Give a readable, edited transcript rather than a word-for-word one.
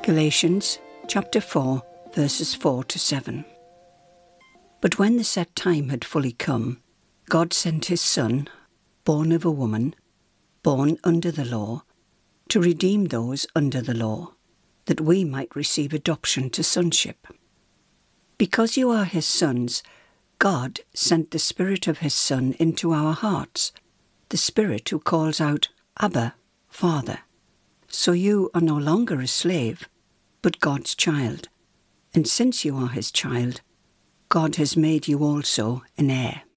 Galatians chapter 4, verses 4 to 7. But when the set time had fully come, God sent his Son, born of a woman, born under the law, to redeem those under the law, that we might receive adoption to sonship. Because you are his sons, God sent the Spirit of his Son into our hearts, the Spirit who calls out, Abba, Father. So you are no longer a slave, but God's child. And since you are his child, God has made you also an heir.